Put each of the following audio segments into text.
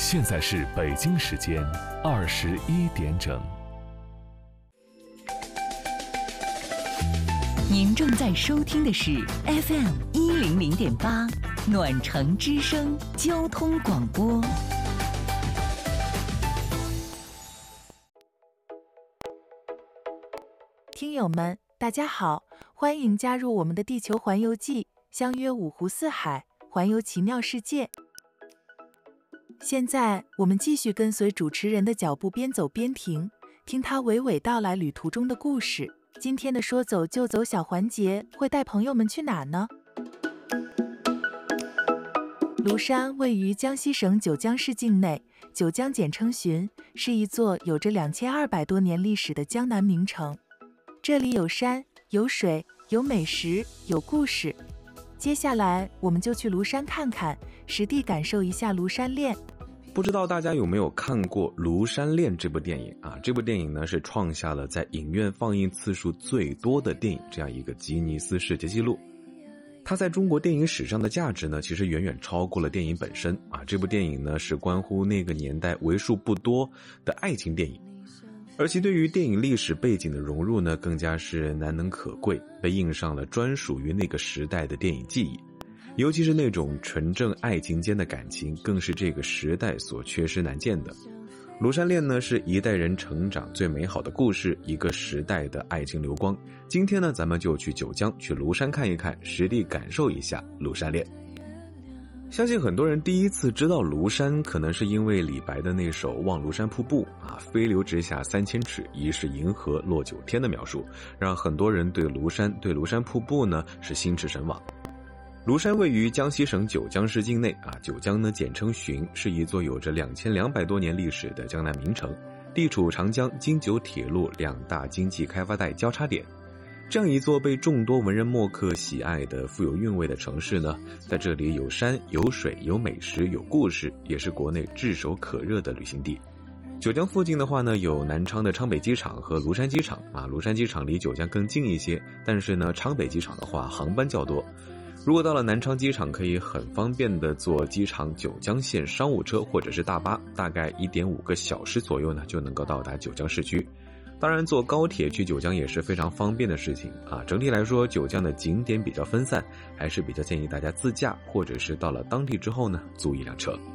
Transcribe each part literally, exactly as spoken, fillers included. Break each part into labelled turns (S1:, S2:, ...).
S1: 现在是北京时间二十一点整。
S2: 您正在收听的是 F M 一零零点八暖城之声交通广播。
S3: 听友们，大家好，欢迎加入我们的地球环游记，相约五湖四海，环游奇妙世界。现在我们继续跟随主持人的脚步，边走边停，听他娓娓道来旅途中的故事。今天的说走就走小环节会带朋友们去哪呢？庐山位于江西省九江市境内，九江简称浔，是一座有着两千二百多年历史的江南名城。这里有山，有水，有美食，有故事。接下来我们就去庐山看看，实地感受一下庐山恋。
S4: 不知道大家有没有看过《庐山恋》这部电影啊？这部电影呢是创下了在影院放映次数最多的电影这样一个吉尼斯世界纪录。它在中国电影史上的价值呢，其实远远超过了电影本身啊。这部电影呢是关乎那个年代为数不多的爱情电影，而其对于电影历史背景的融入呢，更加是难能可贵，被印上了专属于那个时代的电影记忆。尤其是那种纯正爱情间的感情，更是这个时代所缺失难见的。庐山恋呢，是一代人成长最美好的故事，一个时代的爱情流光。今天呢，咱们就去九江，去庐山看一看，实地感受一下庐山恋。相信很多人第一次知道庐山，可能是因为李白的那首《望庐山瀑布》啊，飞流直下三千尺，疑是银河落九天的描述，让很多人对庐山、对庐山瀑布呢是心驰神往。庐山位于江西省九江市境内啊，九江呢简称浔，是一座有着两千两百多年历史的江南名城，地处长江、京九铁路两大经济开发带交叉点。这样一座被众多文人墨客喜爱的富有韵味的城市呢，在这里有山有水有美食有故事，也是国内炙手可热的旅行地。九江附近的话呢，有南昌的昌北机场和庐山机场啊，庐山机场离九江更近一些，但是呢，昌北机场的话航班较多。如果到了南昌机场，可以很方便的坐机场九江线商务车或者是大巴，大概 一点五个小时左右呢，就能够到达九江市区。当然坐高铁去九江也是非常方便的事情啊。整体来说，九江的景点比较分散，还是比较建议大家自驾，或者是到了当地之后呢，租一辆车。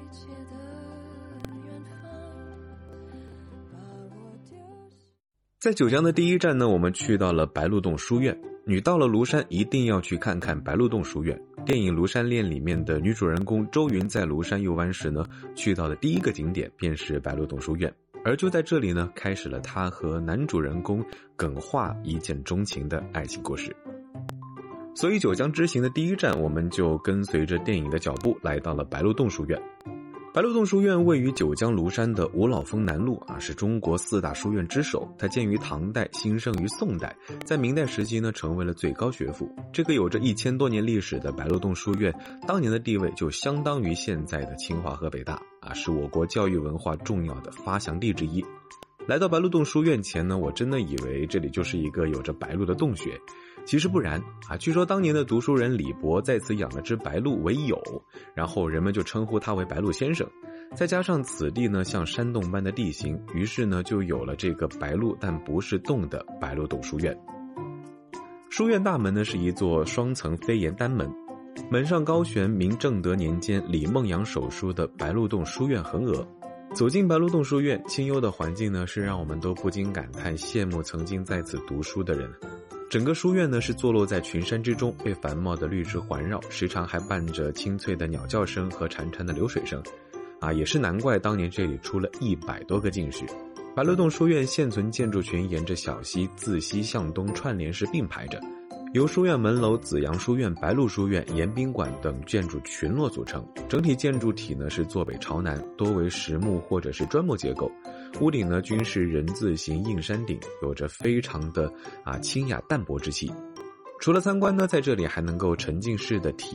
S4: 在九江的第一站呢，我们去到了白鹿洞书院。你到了庐山一定要去看看白鹿洞书院。电影《庐山恋》里面的女主人公周云在庐山游玩时呢，去到的第一个景点便是白鹿洞书院，而就在这里呢，开始了她和男主人公耿化一见钟情的爱情故事。所以九江之行的第一站，我们就跟随着电影的脚步来到了白鹿洞书院。白鹿洞书院位于九江庐山的五老峰南麓啊，是中国四大书院之首。它建于唐代，兴盛于宋代，在明代时期呢，成为了最高学府。这个有着一千多年历史的白鹿洞书院，当年的地位就相当于现在的清华和北大啊，是我国教育文化重要的发祥地之一。来到白鹿洞书院前呢，我真的以为这里就是一个有着白鹿的洞穴，其实不然啊。据说当年的读书人李博在此养了只白鹿为友，然后人们就称呼他为白鹿先生。再加上此地呢像山洞般的地形，于是呢就有了这个白鹿但不是洞的白鹿洞书院。书院大门呢是一座双层飞檐单门，门上高悬明正德年间李梦阳手书的白鹿洞书院横额。走进白鹿洞书院，清幽的环境呢是让我们都不禁感叹羡慕曾经在此读书的人。整个书院呢是坐落在群山之中，被繁茂的绿植环绕，时常还伴着清脆的鸟叫声和潺潺的流水声啊，也是难怪当年这里出了一百多个进士。白鹿洞书院现存建筑群沿着小溪自西向东串联式并排着，由书院门楼、紫阳书院、白鹿书院、延宾馆等建筑群落组成。整体建筑体呢是坐北朝南，多为实木或者是砖木结构，屋顶呢均是人字形硬山顶，有着非常的啊清雅淡泊之气。除了参观呢，在这里还能够沉浸式的体